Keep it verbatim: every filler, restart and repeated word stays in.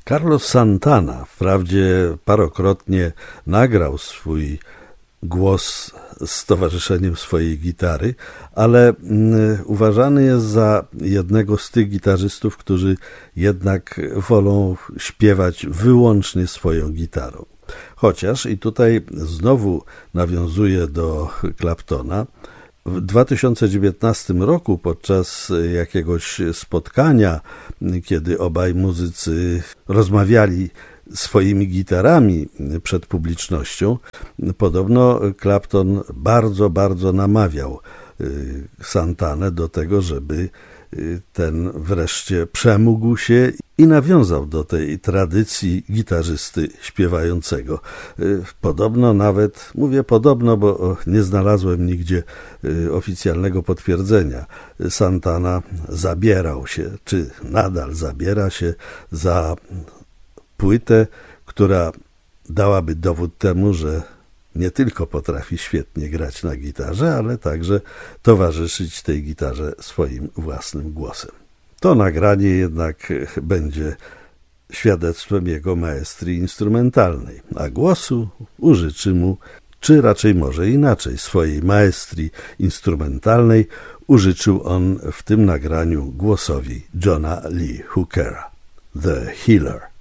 Carlos Santana wprawdzie parokrotnie nagrał swój głos z towarzyszeniem swojej gitary, ale mm, uważany jest za jednego z tych gitarzystów, którzy jednak wolą śpiewać wyłącznie swoją gitarą. Chociaż, i tutaj znowu nawiązuję do Claptona, w dwa tysiące dziewiętnastym roku podczas jakiegoś spotkania, kiedy obaj muzycy rozmawiali swoimi gitarami przed publicznością, podobno Clapton bardzo, bardzo namawiał Santanę do tego, żeby ten wreszcie przemógł się i nawiązał do tej tradycji gitarzysty śpiewającego. Podobno nawet, mówię podobno, bo nie znalazłem nigdzie oficjalnego potwierdzenia, Santana zabierał się, czy nadal zabiera się za płytę, która dałaby dowód temu, że nie tylko potrafi świetnie grać na gitarze, ale także towarzyszyć tej gitarze swoim własnym głosem. To nagranie jednak będzie świadectwem jego maestrii instrumentalnej, a głosu użyczy mu, czy raczej może inaczej, swojej maestrii instrumentalnej użyczył on w tym nagraniu głosowi Johna Lee Hookera, The Healer.